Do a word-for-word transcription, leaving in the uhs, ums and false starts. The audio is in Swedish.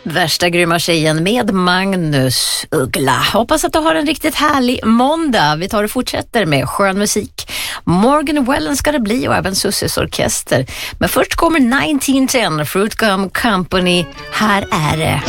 Värsta grymma tjejen med Magnus Uggla. Hoppas att du har en riktigt härlig måndag. Vi tar och fortsätter med skön musik. Morgan Wallen ska det bli och även Susses orkester. Men först kommer nitton ten, Fruit Gum Company. Här är det.